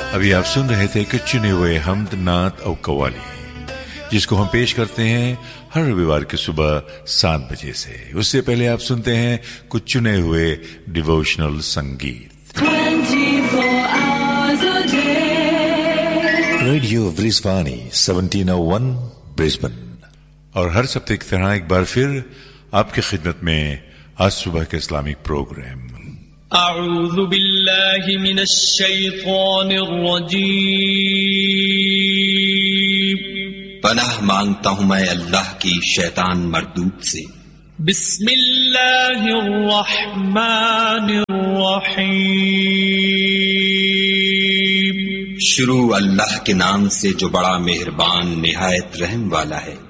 अभी आप सुन रहे थे कुछ चुने हुए हमद, नात और कव्वाली, जिसको हम पेश करते हैं हर रविवार की सुबह 7 बजे से। उससे पहले आप सुनते हैं कुछ चुने हुए डिवोशनल संगीत। Radio ब्रिस्बानी 1701 Brisbane. और हर सप्ताह की तरह एक बार फिर आपकी खिदमत में आज सुबह के इस्लामिक प्रोग्राम। अऊज़ु बिल्लाहि मिनश शैतानिर रजीम। पनाह मांगता हूं मैं अल्लाह की शैतान मरदूद से। बिस्मिल्लाहिर रहमानिर रहीम। शुरू अल्लाह के नाम से जो बड़ा मेहरबान निहायत रहम वाला है।